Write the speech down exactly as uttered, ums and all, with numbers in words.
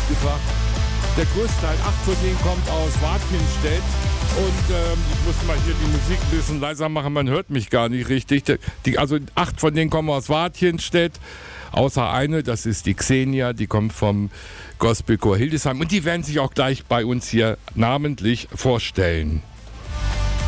mitgebracht. Der größte Teil, acht von denen, kommt aus Warthinstedt. Und ähm, ich muss mal hier die Musik ein bisschen leiser machen, man hört mich gar nicht richtig. Die, also acht von denen kommen aus Warthinstedt, außer eine, das ist die Xenia, die kommt vom Gospelchor Hildesheim. Und die werden sich auch gleich bei uns hier namentlich vorstellen.